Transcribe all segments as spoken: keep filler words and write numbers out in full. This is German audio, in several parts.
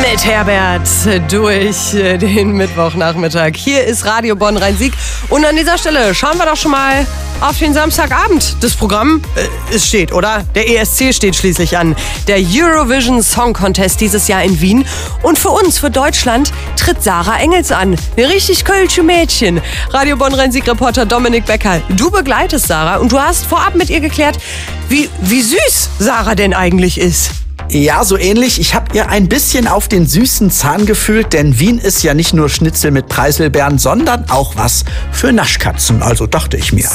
mit Herbert durch den Mittwochnachmittag. Hier ist Radio Bonn Rhein-Sieg. Und an dieser Stelle schauen wir doch schon mal auf den Samstagabend. Das Programm, äh, es steht, oder? Der E S C steht schließlich an. Der Eurovision Song Contest dieses Jahr in Wien. Und für uns, für Deutschland, tritt Sarah Engels an. Eine richtig kölsche Mädchen. Radio Bonn Rhein-Sieg-Reporter Dominik Becker. Du begleitest Sarah und du hast vorab mit ihr geklärt, wie, wie süß Sarah denn eigentlich ist. Ja, so ähnlich. Ich habe ihr ein bisschen auf den süßen Zahn gefühlt, denn Wien ist ja nicht nur Schnitzel mit Preiselbeeren, sondern auch was für Naschkatzen. Also dachte ich mir.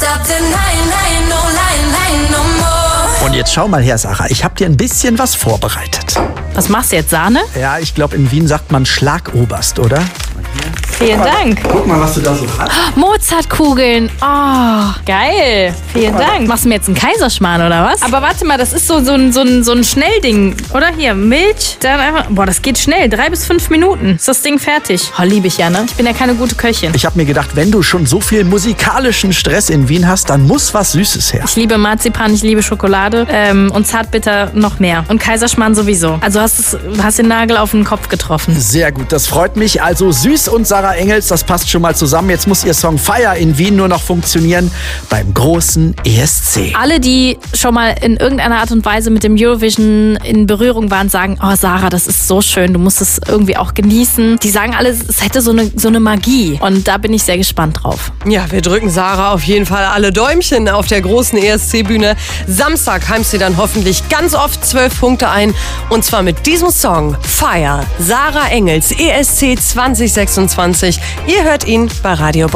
Und jetzt schau mal her, Sarah. Ich habe dir ein bisschen was vorbereitet. Was machst du jetzt, Sahne? Ja, ich glaube, in Wien sagt man Schlagoberst, oder? Vielen Dank. Guck mal, was du da so hast. Mozartkugeln. Oh, geil. Vielen Dank. Machst du mir jetzt einen Kaiserschmarrn oder was? Aber warte mal, das ist so, so, ein, so, ein, so ein Schnellding. Oder hier, Milch, dann einfach... Boah, das geht schnell. Drei bis fünf Minuten ist das Ding fertig. Oh, liebe ich ja, ne? Ich bin ja keine gute Köchin. Ich habe mir gedacht, wenn du schon so viel musikalischen Stress in Wien hast, dann muss was Süßes her. Ich liebe Marzipan, ich liebe Schokolade ähm, und Zartbitter noch mehr. Und Kaiserschmarrn sowieso. Also hast, es, hast den Nagel auf den Kopf getroffen. Sehr gut, das freut mich. Also süß und Sarah Engels, das passt schon mal zusammen. Jetzt muss ihr Song Fire in Wien nur noch funktionieren beim großen E S C. Alle, die schon mal in irgendeiner Art und Weise mit dem Eurovision in Berührung waren, sagen, oh Sarah, das ist so schön, du musst es irgendwie auch genießen. Die sagen alle, es hätte so eine, so eine Magie. Und da bin ich sehr gespannt drauf. Ja, wir drücken Sarah auf jeden Fall alle Däumchen auf der großen E S C-Bühne. Samstag heimst sie dann hoffentlich ganz oft zwölf Punkte ein. Und zwar mit diesem Song Fire. Sarah Engels, E S C zwanzig sechsundzwanzig. Ihr hört ihn bei Radio Bonn.